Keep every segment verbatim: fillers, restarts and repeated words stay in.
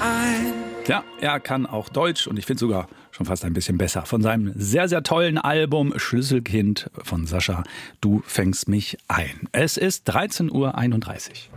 ein. Ja, er kann auch Deutsch und ich finde sogar schon fast ein bisschen besser. Von seinem sehr, sehr tollen Album Schlüsselkind von Sascha, Du fängst mich ein. Es ist dreizehn Uhr einunddreißig.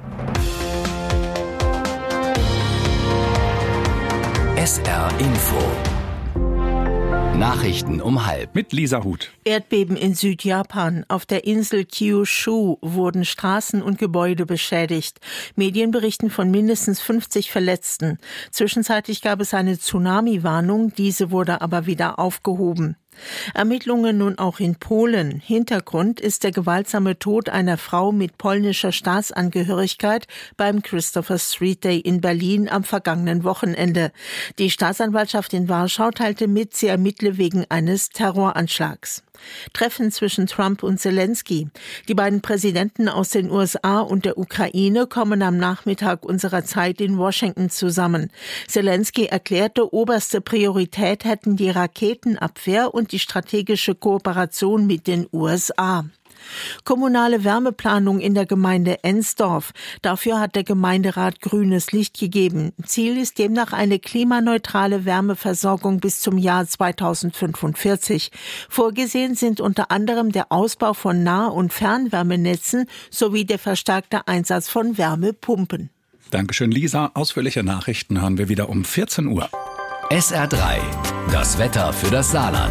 S R Info. Nachrichten um halb. Mit Lisa Huth. Erdbeben in Südjapan. Auf der Insel Kyushu wurden Straßen und Gebäude beschädigt. Medien berichten von mindestens fünfzig Verletzten. Zwischenzeitlich gab es eine Tsunami-Warnung, diese wurde aber wieder aufgehoben. Ermittlungen nun auch in Polen. Hintergrund ist der gewaltsame Tod einer Frau mit polnischer Staatsangehörigkeit beim Christopher Street Day in Berlin am vergangenen Wochenende. Die Staatsanwaltschaft in Warschau teilte mit, sie ermittle wegen eines Terroranschlags. Treffen zwischen Trump und Zelensky. Die beiden Präsidenten aus den U S A und der Ukraine kommen am Nachmittag unserer Zeit in Washington zusammen. Zelensky erklärte, oberste Priorität hätten die Raketenabwehr und die strategische Kooperation mit den U S A. Kommunale Wärmeplanung in der Gemeinde Ensdorf. Dafür hat der Gemeinderat grünes Licht gegeben. Ziel ist demnach eine klimaneutrale Wärmeversorgung bis zum Jahr zweitausendfünfundvierzig. Vorgesehen sind unter anderem der Ausbau von Nah- und Fernwärmenetzen sowie der verstärkte Einsatz von Wärmepumpen. Dankeschön, Lisa. Ausführliche Nachrichten hören wir wieder um vierzehn Uhr. S R drei. Das Wetter für das Saarland.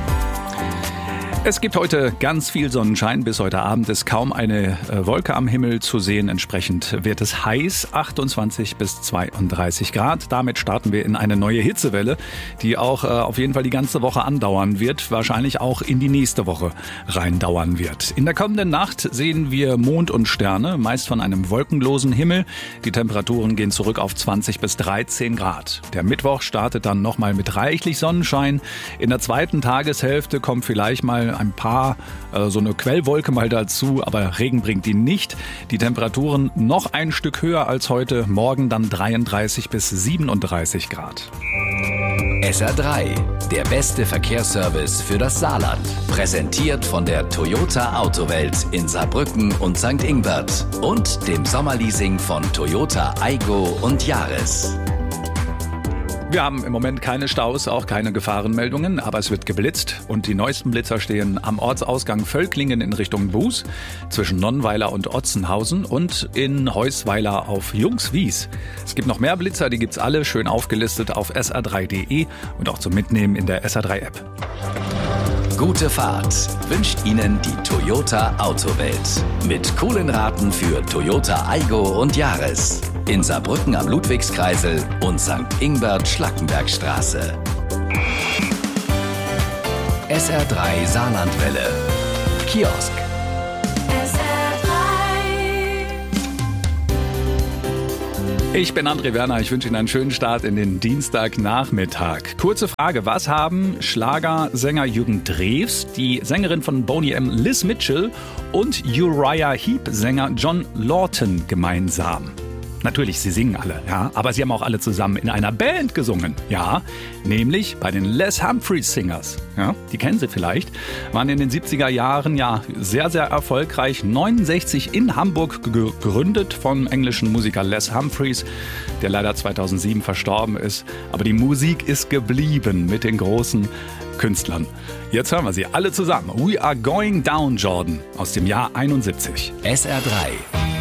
Es gibt heute ganz viel Sonnenschein. Bis heute Abend ist kaum eine Wolke am Himmel zu sehen. Entsprechend wird es heiß, achtundzwanzig bis zweiunddreißig Grad. Damit starten wir in eine neue Hitzewelle, die auch äh, auf jeden Fall die ganze Woche andauern wird. Wahrscheinlich auch in die nächste Woche reindauern wird. In der kommenden Nacht sehen wir Mond und Sterne, meist von einem wolkenlosen Himmel. Die Temperaturen gehen zurück auf zwanzig bis dreizehn Grad. Der Mittwoch startet dann nochmal mit reichlich Sonnenschein. In der zweiten Tageshälfte kommt vielleicht mal ein paar, äh, so eine Quellwolke mal dazu, aber Regen bringt die nicht. Die Temperaturen noch ein Stück höher als heute, morgen dann dreiunddreißig bis siebenunddreißig Grad. S R drei, der beste Verkehrsservice für das Saarland. Präsentiert von der Toyota Autowelt in Saarbrücken und Sankt Ingbert und dem Sommerleasing von Toyota Aygo und Yaris. Wir haben im Moment keine Staus, auch keine Gefahrenmeldungen, aber es wird geblitzt und die neuesten Blitzer stehen am Ortsausgang Völklingen in Richtung Buß, zwischen Nonnweiler und Otzenhausen und in Heusweiler auf Jungswies. Es gibt noch mehr Blitzer, die gibt's alle schön aufgelistet auf S R drei punkt de und auch zum Mitnehmen in der S R drei App. Gute Fahrt wünscht Ihnen die Toyota Autowelt. Mit coolen Raten für Toyota Aygo und Yaris. In Saarbrücken am Ludwigskreisel und Sankt Ingbert-Schlackenbergstraße. S R drei Saarlandwelle. Kiosk. S R drei. Ich bin André Werner, ich wünsche Ihnen einen schönen Start in den Dienstagnachmittag. Kurze Frage, was haben Schlagersänger Jürgen Drews, die Sängerin von Boney M. Liz Mitchell und Uriah Heep-Sänger John Lawton gemeinsam? Natürlich, sie singen alle, ja, aber sie haben auch alle zusammen in einer Band gesungen, ja, nämlich bei den Les Humphreys Singers, ja, die kennen Sie vielleicht, waren in den siebziger Jahren ja sehr, sehr erfolgreich, neunundsechzig in Hamburg gegründet vom englischen Musiker Les Humphreys, der leider zweitausendsieben verstorben ist, aber die Musik ist geblieben mit den großen Künstlern. Jetzt hören wir sie alle zusammen. We Are Going Down, Jordan, aus dem Jahr einundsiebzig. S R drei.